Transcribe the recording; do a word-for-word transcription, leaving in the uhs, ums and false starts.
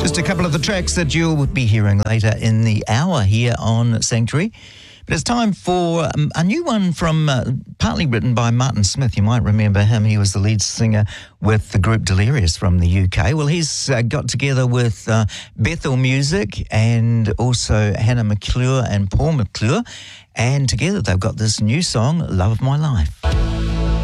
Just a couple of the tracks that you'll be hearing later in the hour here on Sanctuary. But it's time for um, a new one from, uh, partly written by Martin Smith. You might remember him. He was the lead singer with the group Delirious from the U K. Well, he's uh, got together with uh, Bethel Music and also Hannah McClure and Paul McClure. And together they've got this new song, Love of My Life.